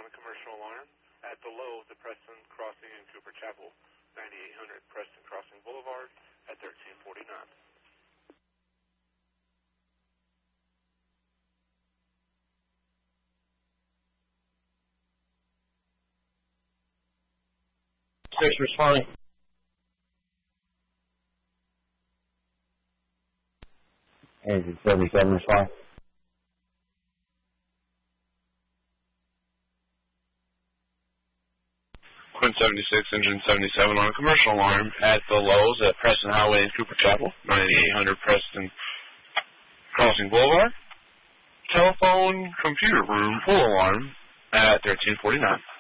a commercial alarm at the Lowe's at Preston Crossing in Cooper Chapel, 9800 Preston Crossing Boulevard at 1349. Six responding. Engine 77 responding. Quinn 76, Engine 77 on a commercial alarm at the Lowe's at Preston Highway in Cooper Chapel, 9800 Preston Crossing Boulevard. Telephone computer room full alarm at 1349.